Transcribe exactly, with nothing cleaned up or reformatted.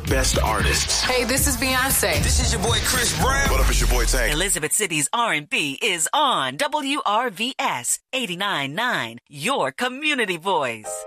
best artists. Hey, this is Beyonce. This is your boy Chris Brown. What up, it's your boy Tank. Elizabeth City's R and B is on W R V S eighty-nine point nine, your community voice.